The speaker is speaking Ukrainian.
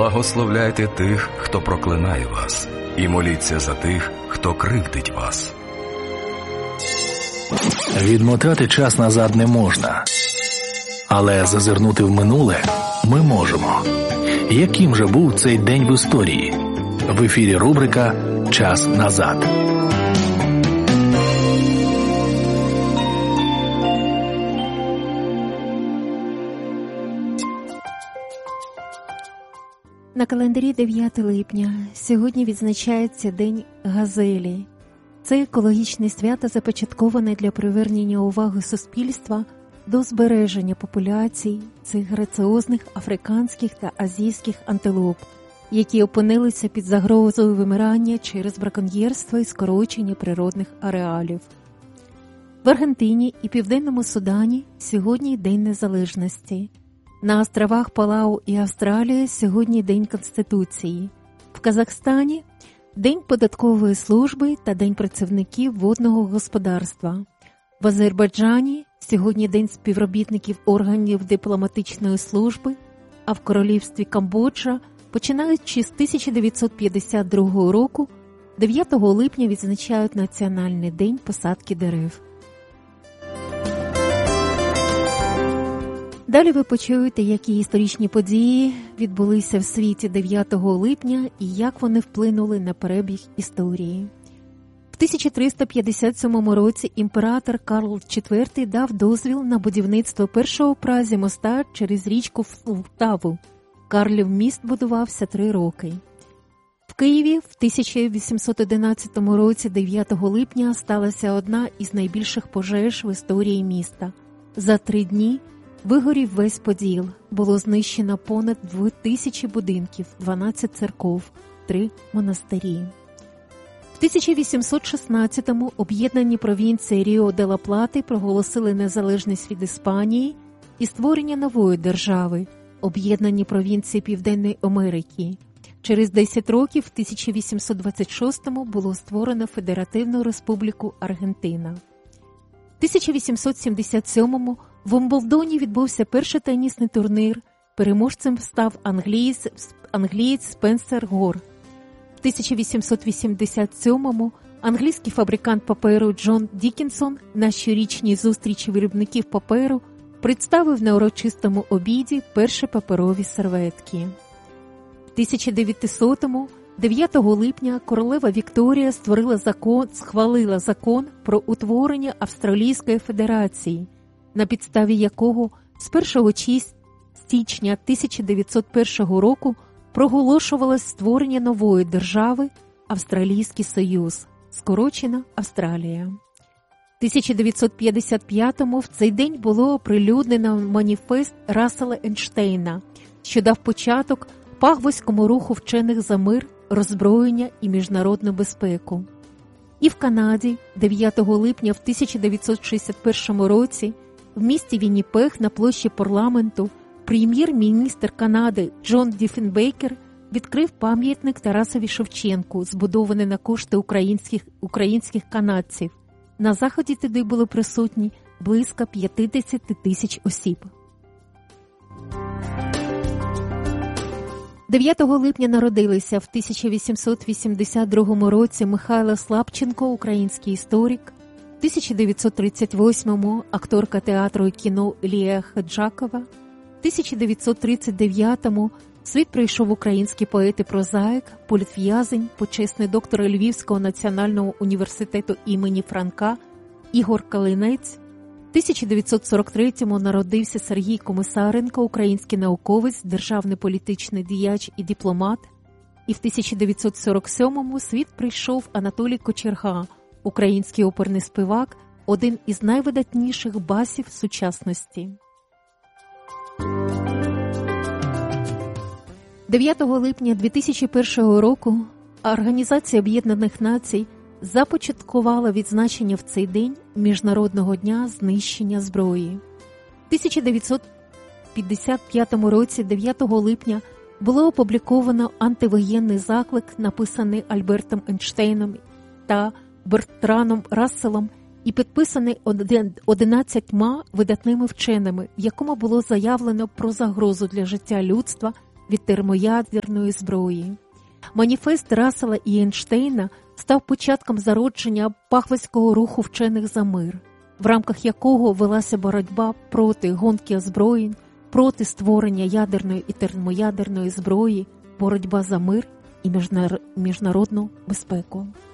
Благословляйте тих, хто проклинає вас, і моліться за тих, хто кривдить вас. Відмотати час назад не можна, але зазирнути в минуле ми можемо. Яким же був цей день в історії? В ефірі рубрика «Час назад». На календарі 9 липня. Сьогодні відзначається День газелі. Це екологічне свято започатковане для привернення уваги суспільства до збереження популяцій цих граціозних африканських та азійських антилоп, які опинилися під загрозою вимирання через браконьєрство і скорочення природних ареалів. В Аргентині і Південному Судані сьогодні День Незалежності. На островах Палау і Австралії сьогодні День Конституції. В Казахстані – День податкової служби та День працівників водного господарства. В Азербайджані сьогодні День співробітників органів дипломатичної служби, а в Королівстві Камбоджа, починаючи з 1952 року, 9 липня відзначають Національний день посадки дерев. Далі ви почуєте, які історичні події відбулися в світі 9 липня і як вони вплинули на перебіг історії. В 1357 році імператор Карл IV дав дозвіл на будівництво першого в Празі моста через річку Влтаву. Карлів міст будувався 3 роки. В Києві в 1811 році 9 липня сталася одна із найбільших пожеж в історії міста. За 3 дні вигорів весь Поділ, було знищено понад 2000 будинків, 12 церков, 3 монастирі. В 1816-му об'єднані провінції Ріо-де-ла-Плати проголосили незалежність від Іспанії і створення нової держави – об'єднані провінції Південної Америки. Через 10 років, в 1826-му, було створено Федеративну Республіку Аргентина. В 1877-му в Умблдоні відбувся перший тенісний турнір. Переможцем став англієць Спенсер Гор. В 1887-му англійський фабрикант паперу Джон Дікінсон на щорічній зустрічі виробників паперу представив на урочистому обіді перші паперові серветки. В 1900-му, 9 липня, королева Вікторія схвалила закон про утворення Австралійської Федерації, на підставі якого з 1 січня 1901 року проголошувалось створення нової держави Австралійський Союз, скорочено Австралія. В 1955-му в цей день було оприлюднено маніфест Рассела Ейнштейна, що дав початок пагвоському руху вчених за мир, роззброєння і міжнародну безпеку. І в Канаді 9 липня в 1961 році в місті Вінніпег на площі парламенту прем'єр-міністр Канади Джон Діфенбейкер відкрив пам'ятник Тарасові Шевченку, збудований на кошти українських канадців. На заході тоді були присутні близько 50 тисяч осіб. 9 липня народилися в 1882 році Михайло Слабченко, український історик, в 1938-му акторка театру і кіно Лія Хаджакова, в 1939-му в світ прийшов український поет і прозаїк, політв'язень, почесний доктор Львівського національного університету імені Франка Ігор Калинець. В 1943-му народився Сергій Комисаренко, український науковець, державний політичний діяч і дипломат. І в 1947-му світ прийшов Анатолій Кочерга, український оперний співак, один із найвидатніших басів сучасності. 9 липня 2001 року Організація Об'єднаних Націй започаткувала відзначення в цей день Міжнародного дня знищення зброї. В 1955 році 9 липня було опубліковано антивоєнний заклик, написаний Альбертом Ейнштейном та Бертраном Расселом і підписаний 11 видатними вченими, в якому було заявлено про загрозу для життя людства від термоядерної зброї. Маніфест Рассела і Ейнштейна став початком зародження Пахвицького руху вчених за мир, в рамках якого велася боротьба проти гонки озброєнь, проти створення ядерної і термоядерної зброї, боротьба за мир і міжнародну безпеку.